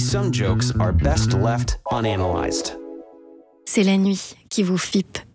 some jokes are best left unanalyzed. C'est la nuit qui vous fippe.